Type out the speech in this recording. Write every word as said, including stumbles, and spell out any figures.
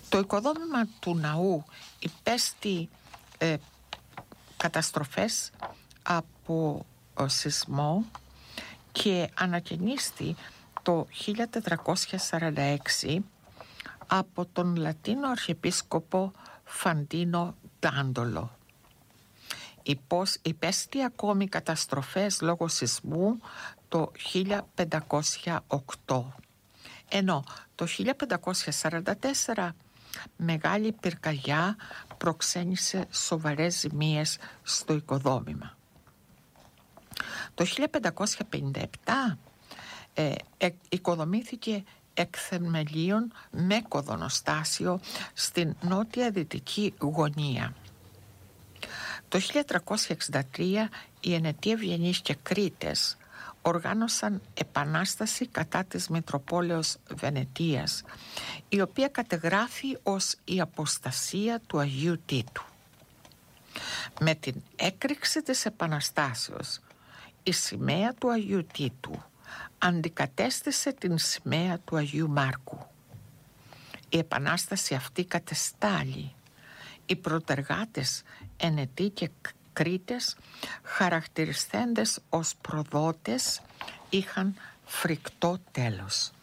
Το οικοδόμημα του ναού υπέστη ε, καταστροφές από ε, σεισμό και ανακαινίστη το χίλια τετρακόσια σαράντα έξι από τον Λατίνο Αρχιεπίσκοπο Φαντίνο Ντάντολο. Υπέστη ακόμη καταστροφές λόγω σεισμού το χίλια πεντακόσια οκτώ, ενώ το χίλια πεντακόσια σαράντα τέσσερα μεγάλη πυρκαγιά προξένησε σοβαρές ζημίες στο οικοδόμημα. Το χίλια πεντακόσια πενήντα επτά ε, ε, οικοδομήθηκε εκ θεμελίων μέκο δονοστάσιο στην νότια δυτική γωνία. Το χίλια τριακόσια εξήντα τρία οι Ενετοί Ευγενείς και Κρήτες οργάνωσαν επανάσταση κατά της Μητροπόλεως Βενετίας, η οποία κατεγράφει ως η αποστασία του Αγίου Τίτου. Με την έκρηξη της επαναστάσεως, η σημαία του Αγίου Τίτου αντικατέστησε την σημαία του Αγίου Μάρκου. Η επανάσταση αυτή κατεστάλλει. Οι προτεργάτες Ενετοί και Κρήτες, χαρακτηριστέντες ως προδότες, είχαν φρικτό τέλος.